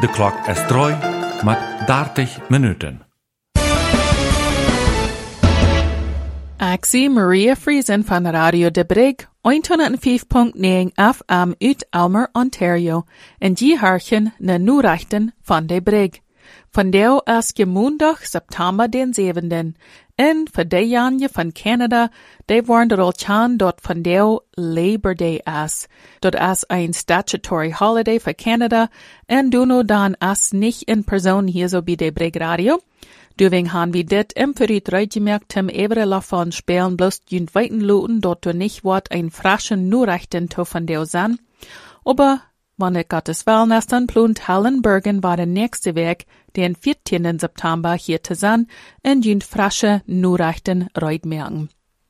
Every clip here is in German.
De klok is 3 met 30 minuten. Ik zie Maria Friesen van Radio De Brig, 105.9 FM uit Aylmer, Ontario, en die harken na nieuwrechten van De Brig. Vandaag is je maandag, september den 7e. En voor de jaren van Canada, die waren er al tjan dat vandaag Labor Day is. Dat is een statutory holiday voor Canada, en doen dan is niet in persoon hier zo bij De Brig Radio. Duwing han wie dit vooruit uitgemerkt hem evere lafan spelen bloß junt weiten luten, dort du nicht wat ein frischen Nurechten to von der san. Aber, wann es Gottes Willen ist, dann plant Hallenbergen war der nächste Weg, den 14. September hier zu sein, und junt frische Nurechten reitmerken.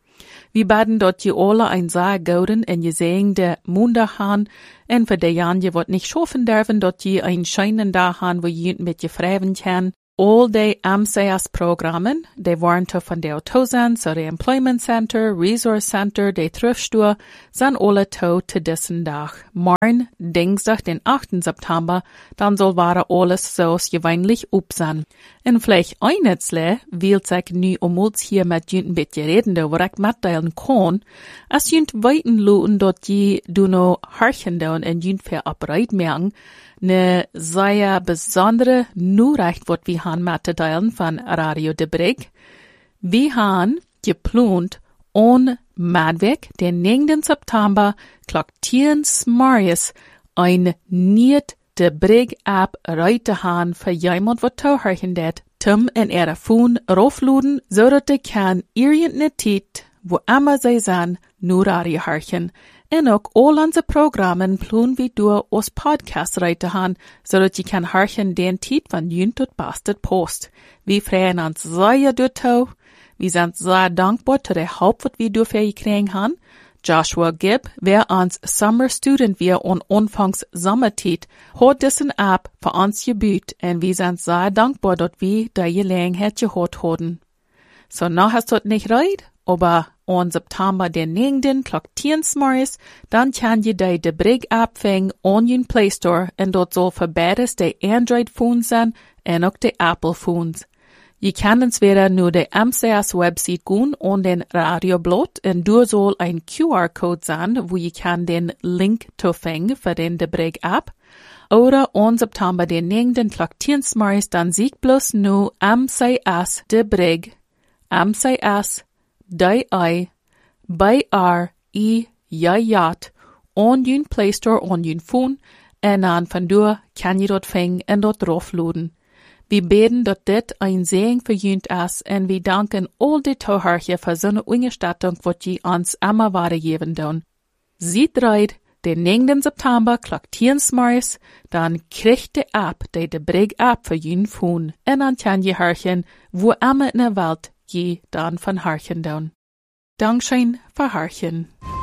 Wir baden dort je alle ein sehr gouden en je sehen de Montag han, en für de Jan je wat nicht schaffen dürfen, dort je ein scheinen da han, wo junt mit je freven kann. All de MCS-programmen, de waren van de autozen, so de Employment Center, Resource Center, de Thriftstore, zijn alle te diesen dag. Morgen, Dinsdag, den 8. September, dan zal waren alles zoals gewöhnlich up zijn. En vielleicht einetsle, wil zich nu ons hier met junt een beetje reden, waar ik mitteilen kon, als junt weiten luten dat je duno harchen doen en junt ver upright merken, ne sehr besondere Nurecht wat wir han mitteilen van Radio De Brig. Wir han geplant on Madweg, den 9. September, klok 10 morgens, ein niet De Brig app reite han für jemand wat tauherchen det, tum en phone rofluden, zodat de kan irgende tijd, wo immer zij zijn, nu radio harchen. En ook al onze programmen plun wie door ons podcast reite han, zodat je kan harchen den tijd van junt tot bastet post. We freuen ons zeer door toe. We zijn zeer dankbaar tot de hulp wat we dafür gekregen han. Joshua Gibb, wer ons summer student weer on onfangs sommertijd, hat diesen app voor ons gebuut en we zijn zeer dankbaar dat we die gelegenheid gehad hadden. So noch hast du nicht reid, aber on September den 9. klok 10 morgens, dan kan je de Brig app vang on je Play Store en dort zal voor beides de Android phones zijn en ook de Apple phones. Je kan ons weer nu de MCS website gaan on den radioblad en door zal een QR-code zijn, wo je kan den link toevangen voor den de Brig app. Oder on September den 9. klok 10 morgens, dan zie ik bloß nu MCS de Brig. MCS DI BREJJ on je Play Store on je phone en dan van door kan je dat vangen en dat draufladen. We beten dat dit een zegen voor junt is en we danken al die toehoorige voor zo'n ondersteuning wat je ons immer weitergeven doen. Ziet eruit, den 9. September klok 10 morgens, dan krijgt de app de Brig app voor je phone en dan kan je harchen wo immer in der Welt je dan van harchen doen. Dankschön für harchen.